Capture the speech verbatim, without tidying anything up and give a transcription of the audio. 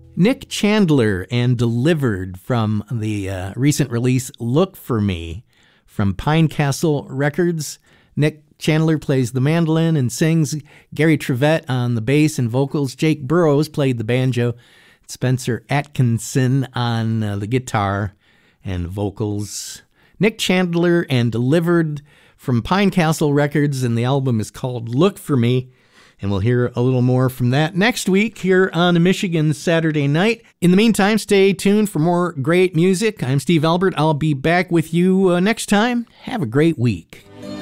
Nick Chandler and Delivered from the uh, recent release Look For Me from Pine Castle Records. Nick Chandler plays the mandolin and sings. Gary Trevette on the bass and vocals. Jake Burrows played the banjo. Spencer Atkinson on uh, the guitar and vocals. Nick Chandler and Delivered from Pine Castle Records, and the album is called Look For Me. And we'll hear a little more from that next week here on Michigan Saturday Night. In the meantime, stay tuned for more great music. I'm Steve Albert. I'll be back with you uh, next time. Have a great week.